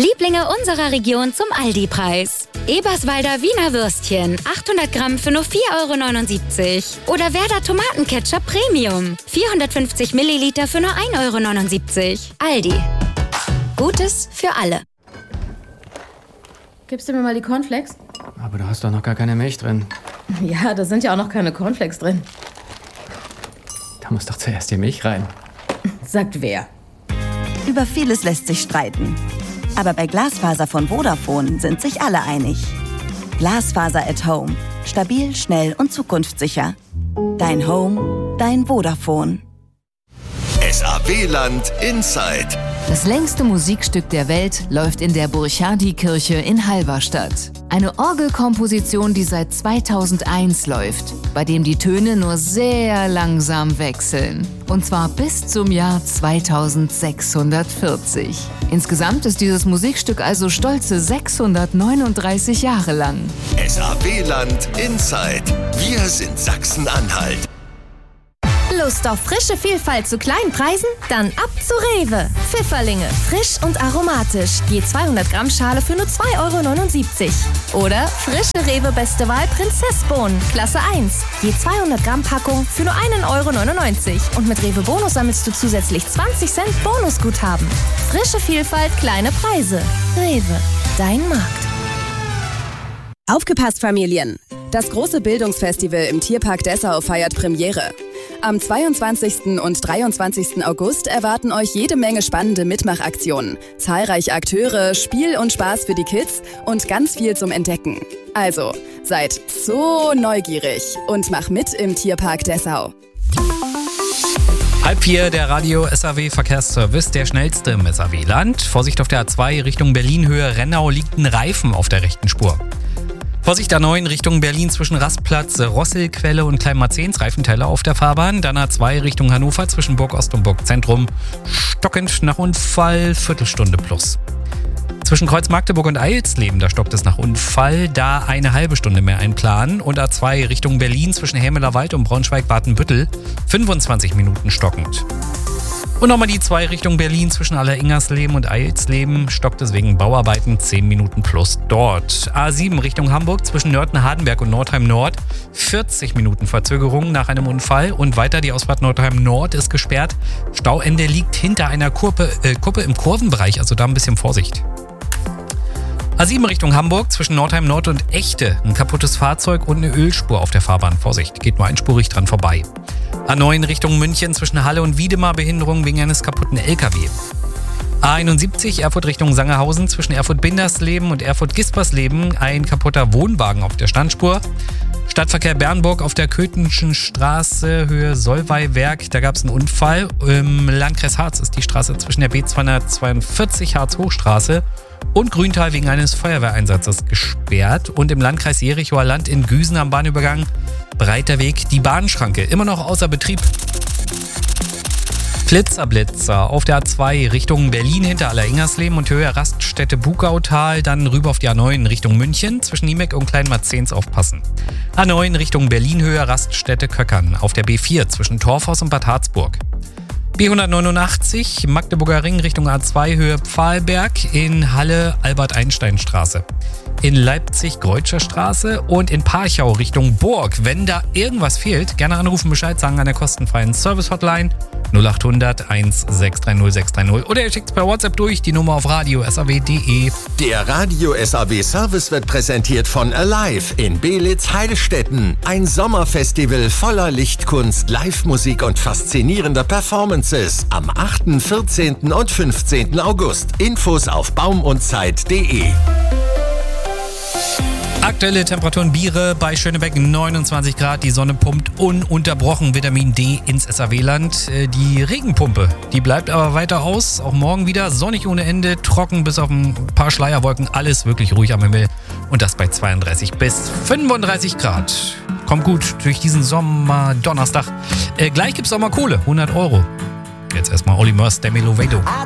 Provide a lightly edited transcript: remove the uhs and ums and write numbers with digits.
Lieblinge unserer Region zum Aldi-Preis. Eberswalder Wiener Würstchen, 800 Gramm für nur 4,79 €. Oder Werder Tomatenketchup Premium, 450 Milliliter für nur 1,79 €. Aldi. Gutes für alle. Gibst du mir mal die Cornflakes? Aber du hast doch noch gar keine Milch drin. Ja, da sind ja auch noch keine Cornflakes drin. Da muss doch zuerst die Milch rein. Sagt wer? Über vieles lässt sich streiten. Aber bei Glasfaser von Vodafone sind sich alle einig. Glasfaser at Home. Stabil, schnell und zukunftssicher. Dein Home, dein Vodafone. SAW-Land Inside. Das längste Musikstück der Welt läuft in der Burchardikirche in Halberstadt. Eine Orgelkomposition, die seit 2001 läuft, bei dem die Töne nur sehr langsam wechseln. Und zwar bis zum Jahr 2640. Insgesamt ist dieses Musikstück also stolze 639 Jahre lang. SAW-Land Inside. Wir sind Sachsen-Anhalt. Lust auf frische Vielfalt zu kleinen Preisen? Dann ab zu Rewe. Pfifferlinge, frisch und aromatisch. Je 200 Gramm Schale für nur 2,79 €. Oder frische Rewe Beste Wahl Prinzessbohnen, Klasse 1. Je 200 Gramm Packung für nur 1,99 €. Und mit Rewe Bonus sammelst du zusätzlich 20 Cent Bonusguthaben. Frische Vielfalt, kleine Preise. Rewe, dein Markt. Aufgepasst, Familien! Das große Bildungsfestival im Tierpark Dessau feiert Premiere. Am 22. und 23. August erwarten euch jede Menge spannende Mitmachaktionen, zahlreiche Akteure, Spiel und Spaß für die Kids und ganz viel zum Entdecken. Also, seid so neugierig und mach mit im Tierpark Dessau. 3:30, der Radio SAW Verkehrsservice, der schnellste im SAW-Land. Vorsicht auf der A2 Richtung Berlin, Höhe Rennau, liegt ein Reifen auf der rechten Spur. Vorsicht A9 Richtung Berlin zwischen Rastplatz, Rosselquelle und Kleinmarzens, Reifenteile auf der Fahrbahn. Dann A2 Richtung Hannover zwischen Burg Ost und Burg Zentrum. Stockend nach Unfall, Viertelstunde plus. Zwischen Kreuz Magdeburg und Eilsleben, da stockt es nach Unfall, da eine halbe Stunde mehr einplanen. Und A2 Richtung Berlin zwischen Hämelerwald und Braunschweig-Watenbüttel, 25 Minuten stockend. Und nochmal die 2 Richtung Berlin zwischen Alleringersleben und Eilsleben, stockt es wegen Bauarbeiten 10 Minuten plus dort. A7 Richtung Hamburg zwischen Nörten-Hardenberg und Nordheim Nord, 40 Minuten Verzögerung nach einem Unfall. Und weiter die Ausfahrt Nordheim Nord ist gesperrt. Stauende liegt hinter einer Kuppe im Kurvenbereich, also da ein bisschen Vorsicht. A7 Richtung Hamburg zwischen Nordheim Nord und Echte, ein kaputtes Fahrzeug und eine Ölspur auf der Fahrbahn. Vorsicht, geht nur einspurig dran vorbei. A9 Richtung München zwischen Halle und Wiedemar, Behinderung wegen eines kaputten LKW. A71 Erfurt Richtung Sangerhausen zwischen Erfurt-Bindersleben und Erfurt-Gispersleben, ein kaputter Wohnwagen auf der Standspur. Stadtverkehr Bernburg auf der Köthenschen Straße, Höhe Solvay-Werk, da gab es einen Unfall. Im Landkreis Harz ist die Straße zwischen der B242 Harz-Hochstraße und Grüntal wegen eines Feuerwehreinsatzes gesperrt. Und im Landkreis Jerichoer Land in Güsen am Bahnübergang Breiter Weg, die Bahnschranke, immer noch außer Betrieb. Blitzer auf der A2 Richtung Berlin hinter Alleringersleben und Höhe Raststätte Bugautal, dann rüber auf die A9 Richtung München, zwischen Niemeck und Kleinmarzens aufpassen. A9 Richtung Berlin, Höhe Raststätte Köckern, auf der B4 zwischen Torfhaus und Bad Harzburg. B189 Magdeburger Ring Richtung A2 Höhe Pfahlberg, in Halle Albert-Einstein-Straße. In Leipzig Greutscher Straße und in Parchau Richtung Burg. Wenn da irgendwas fehlt, gerne anrufen, Bescheid sagen an der kostenfreien Service-Hotline 0800 1630 630 oder ihr schickt es per WhatsApp durch, die Nummer auf radio.saw.de. Der Radio SAW Service wird präsentiert von Alive in Beelitz-Heilstätten. Ein Sommerfestival voller Lichtkunst, Live-Musik und faszinierender Performances. Am 8., 14. und 15. August. Infos auf baumundzeit.de. Aktuelle Temperaturen Biere bei Schönebeck 29 Grad, die Sonne pumpt ununterbrochen Vitamin D ins SAW-Land. Die Regenpumpe, die bleibt aber weiter aus, auch morgen wieder sonnig ohne Ende, trocken bis auf ein paar Schleierwolken, alles wirklich ruhig am Himmel und das bei 32 bis 35 Grad. Kommt gut durch diesen Sommer Donnerstag. Gleich gibt's Sommerkohle, 100 €. Jetzt erstmal Olli Mörs, Demi Lovato.